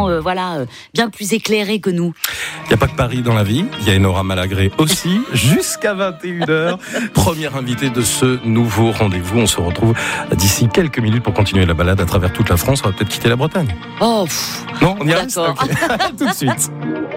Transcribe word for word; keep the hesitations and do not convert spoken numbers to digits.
sont euh, voilà euh, bien plus éclairés que nous. Il n'y a pas que Paris dans la vie, il y a Enora Malagré aussi, jusqu'à vingt et une heures. Première invitée de ce nouveau rendez-vous. On se retrouve d'ici quelques minutes pour continuer la balade à travers toute la France. On va peut-être quitter la Bretagne. Oh, pff, non, on y reste. d'accord. Okay. Tout de suite.